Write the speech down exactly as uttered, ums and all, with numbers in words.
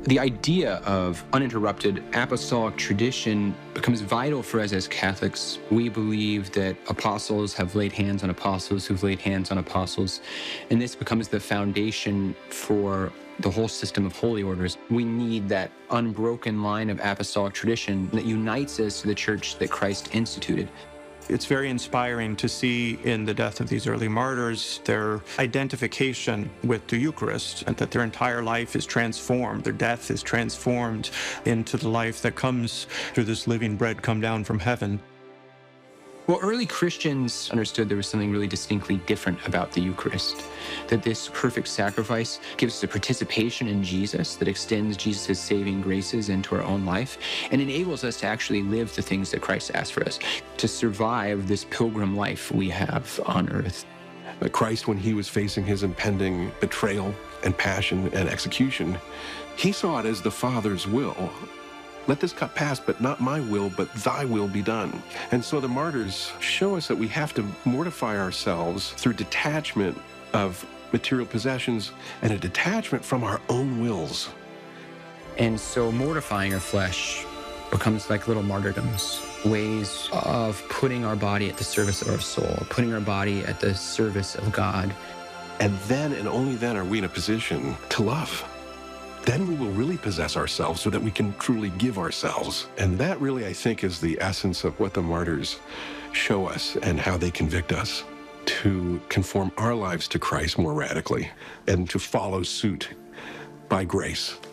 The idea of uninterrupted apostolic tradition becomes vital for us as Catholics. We believe that apostles have laid hands on apostles who've laid hands on apostles, and this becomes the foundation for the whole system of holy orders. We need that unbroken line of apostolic tradition that unites us to the church that Christ instituted. It's very inspiring to see in the death of these early martyrs their identification with the Eucharist, and that their entire life is transformed, their death is transformed into the life that comes through this living bread come down from heaven. Well, early Christians understood there was something really distinctly different about the Eucharist, that this perfect sacrifice gives us a participation in Jesus that extends Jesus' saving graces into our own life and enables us to actually live the things that Christ asked for us, to survive this pilgrim life we have on earth. But Christ, when he was facing his impending betrayal and passion and execution, he saw it as the Father's will. Let this cup pass, but not my will, but thy will be done. And so the martyrs show us that we have to mortify ourselves through detachment of material possessions and a detachment from our own wills. And so mortifying our flesh becomes like little martyrdoms, ways of putting our body at the service of our soul, putting our body at the service of God. And then and only then are we in a position to love. Then we will really possess ourselves so that we can truly give ourselves. And that really, I think, is the essence of what the martyrs show us and how they convict us to conform our lives to Christ more radically and to follow suit by grace.